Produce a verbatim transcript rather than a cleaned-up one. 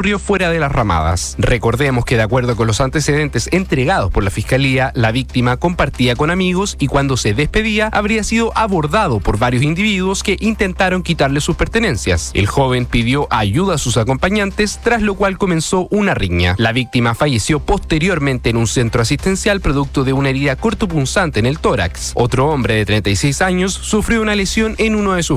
ocurrió fuera de las ramadas. Recordemos que de acuerdo con los antecedentes entregados por la Fiscalía, la víctima compartía con amigos y cuando se despedía habría sido abordado por varios individuos que intentaron quitarle sus pertenencias. El joven pidió ayuda a sus acompañantes, tras lo cual comenzó una riña. La víctima falleció posteriormente en un centro asistencial producto de una herida cortopunzante en el tórax. Otro hombre de treinta y seis años sufrió una lesión en uno de sus